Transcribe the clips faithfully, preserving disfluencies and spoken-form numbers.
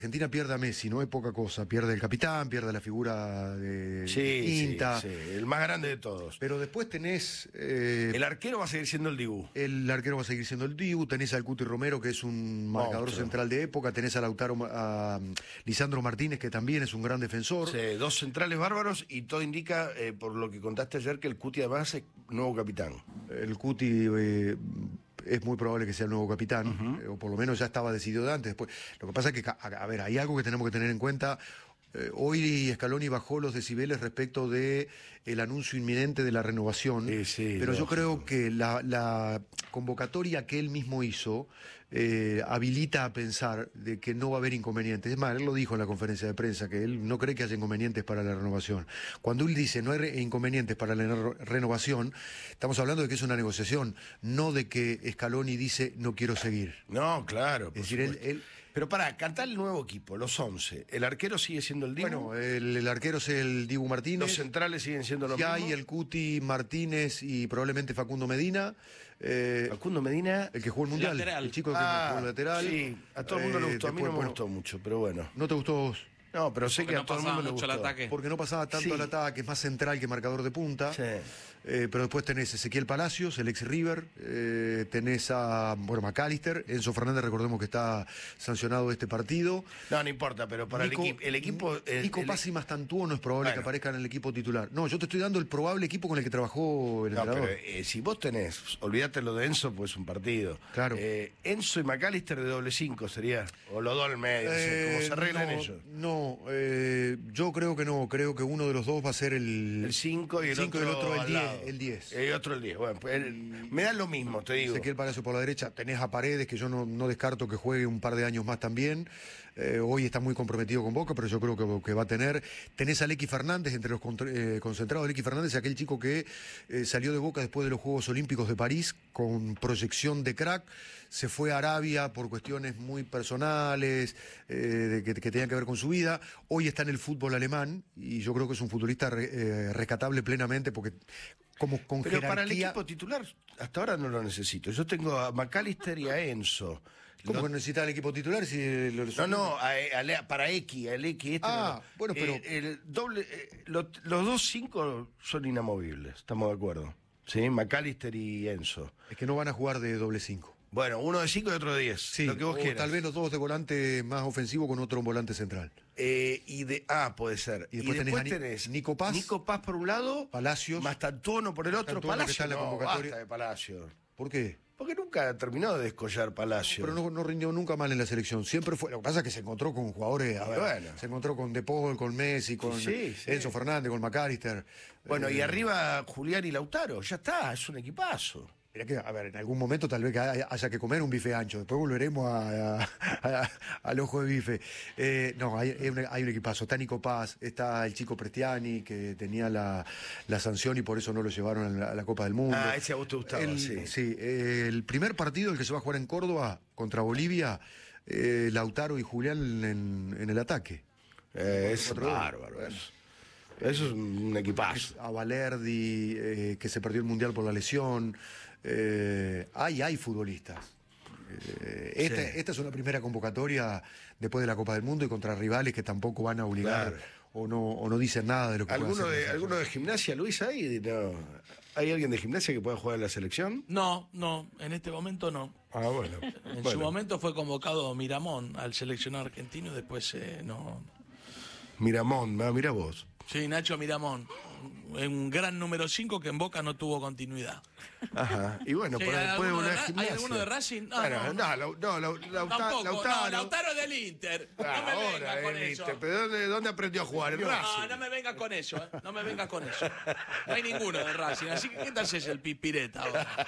Argentina pierde a Messi, no es poca cosa, pierde el capitán, pierde la figura de sí, Inta. Sí, sí, el más grande de todos. Pero después tenés... Eh, el arquero va a seguir siendo el Dibu. El arquero va a seguir siendo el Dibu, tenés al Cuti Romero, que es un marcador Monstruo. central de época, tenés a Lautaro, a Lisandro Martínez, que también es un gran defensor. Sí, dos centrales bárbaros y todo indica, eh, por lo que contaste ayer, que el Cuti además es nuevo capitán. El Cuti... Eh, es muy probable que sea el nuevo capitán, uh-huh. o por lo menos ya estaba decidido de antes. Después, lo que pasa es que, a, a ver, hay algo que tenemos que tener en cuenta. Eh, hoy Scaloni bajó los decibeles respecto de el anuncio inminente de la renovación, sí, sí, pero lógico. Yo creo que la, la convocatoria que él mismo hizo eh, habilita a pensar de que no va a haber inconvenientes. Es más, él lo dijo en la conferencia de prensa, que él no cree que haya inconvenientes para la renovación. Cuando él dice no hay re inconvenientes para la re renovación, estamos hablando de que es una negociación, no de que Scaloni dice no quiero seguir. No, claro. Es decir, él, él... Pero para cantar el nuevo equipo, los once, ¿el arquero sigue siendo el Dibu? Bueno, el, el arquero es el Dibu Martínez. Los centrales siguen siendo los ya mismos. hay el Cuti Martínez y probablemente Facundo Medina. Eh, Facundo Medina, el que jugó el Mundial, lateral. el chico que ah, jugó el lateral. Sí, a todo el mundo eh, le gustó, a mí después, no me bueno, gustó mucho, pero bueno. ¿No te gustó vos? No, pero sé porque que no a todo el mundo le mucho gustó. el ataque. Porque no pasaba tanto sí. al ataque, es más central que marcador de punta. Sí. Eh, pero después tenés Ezequiel Palacios, el ex River, eh, tenés a, bueno, McAllister, Enzo Fernández, recordemos que está sancionado este partido. No, no importa, pero para Nico, el, equi el equipo... El, Nico el, Paz y Mastantúo no es probable bueno. que aparezcan en el equipo titular. No, yo te estoy dando el probable equipo con el que trabajó el no, entrenador. pero eh, si vos tenés, olvídate lo de Enzo, pues es un partido. Claro. Eh, Enzo y McAllister de doble cinco sería, o los dos al medio, eh, ¿cómo se arreglan no, ellos? No, eh, yo creo que no, creo que uno de los dos va a ser el... El cinco y el cinco otro, y el otro el diez. lado. El diez. Y otro el diez. Bueno, pues el, me da lo mismo, te digo. Ezequiel Palacio por la derecha, tenés a Paredes, que yo no, no descarto que juegue un par de años más también. Eh, hoy está muy comprometido con Boca, pero yo creo que, que va a tener. Tenés a Lequi Fernández entre los eh, concentrados. Lequi Fernández, aquel chico que eh, salió de Boca después de los Juegos Olímpicos de París, con proyección de crack. Se fue a Arabia por cuestiones muy personales, eh, de que, que tenían que ver con su vida. Hoy está en el fútbol alemán, y yo creo que es un futbolista re, eh, rescatable plenamente, porque como con Pero jerarquía... para el equipo titular, hasta ahora no lo necesito. Yo tengo a McAllister y a Enzo. ¿Cómo Lo... que necesita el equipo titular? Si lo, no, no, a, a, a, para X, al X. Este ah, no. bueno, pero... Eh, el doble, eh, lo, los dos cinco son inamovibles, estamos de acuerdo. Sí, McAllister y Enzo. Es que no van a jugar de doble cinco. Bueno, uno de cinco y otro de diez. Sí, lo que vos o quieras. tal vez los dos de volante más ofensivo con otro volante central. Eh, y de Ah, puede ser. Y después, y después tenés, tenés Nico Paz. Nico Paz por un lado. Palacios. Mastantuono por el otro. Mastantuono, Palacio que está en la no, convocatoria. basta de Palacio. ¿Por qué? Porque nunca terminó de descollar Palacio. Pero no, no rindió nunca mal en la selección. Siempre fue. Lo que pasa es que se encontró con jugadores. A ver, bueno. Se encontró con De Paul, con Messi, con sí, sí. Enzo Fernández, con McAllister. Bueno, eh, y arriba Julián y Lautaro. Ya está, es un equipazo. Mira que, a ver, en algún momento tal vez que haya, haya que comer un bife ancho. Después volveremos a, a, a, al ojo de bife. Eh, no, hay, hay, un, hay un equipazo. Está Nico Paz, está el chico Prestiani, que tenía la, la sanción y por eso no lo llevaron a la, a la Copa del Mundo. Ah, ese a vos te gustaba, el, sí. Sí, eh, el primer partido, el que se va a jugar en Córdoba contra Bolivia, eh, Lautaro y Julián en, en el ataque. Eh, es bárbaro eso. Eso es un equipazo. A Valerdi, eh, que se perdió el Mundial por la lesión. Eh, hay, hay futbolistas. Eh, esta, sí. esta es una primera convocatoria después de la Copa del Mundo y contra rivales que tampoco van a obligar claro. o, no, o no dicen nada de lo que puede ¿Alguno hacer. de, ¿Alguno de gimnasia, Luis, ahí? No. ¿Hay alguien de gimnasia que pueda jugar en la selección? No, no, en este momento no. Ah, bueno. En bueno. su momento fue convocado Miramón al seleccionado argentino y después eh, no. Miramón, mira vos. Sí, Nacho Miramón, un gran número cinco que en Boca no tuvo continuidad. Ajá. Y bueno, Sí, por ¿hay después de alguno una de Ra- gimnasia. ¿Hay alguno de Racing? No, bueno, no, no, no, no, no, Lauta- Tampoco, Lautaro. no, Lautaro del Inter. No Ah, me venga ahora con el eso. Inter. ¿Pero dónde, dónde aprendió a jugar? ¿En No, Racing? no me venga con eso, ¿eh? No me venga con eso. No hay ninguno de Racing, así que ¿qué tal si es el pipireta ahora?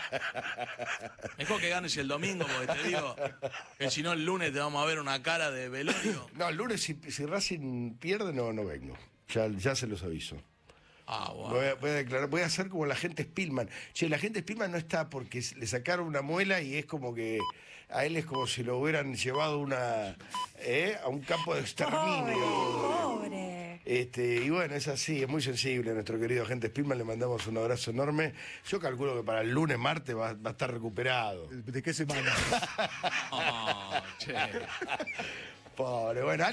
Mejor que ganes el domingo, porque te digo que si no el lunes te vamos a ver una cara de velorio. No, el lunes si, si Racing pierde no, no vengo. Ya, ya se los aviso. Ah, bueno. Voy a, voy a declarar, voy a hacer como la gente Spillman. Che, la gente Spillman no está porque le sacaron una muela y es como que a él es como si lo hubieran llevado una ¿eh? a un campo de exterminio. Pobre, pobre. Este, y bueno, es así, es muy sensible nuestro querido agente Spillman, le mandamos un abrazo enorme. Yo calculo que para el lunes, martes va, va a estar recuperado. ¿De qué semana? Oh, che. Pobre, bueno.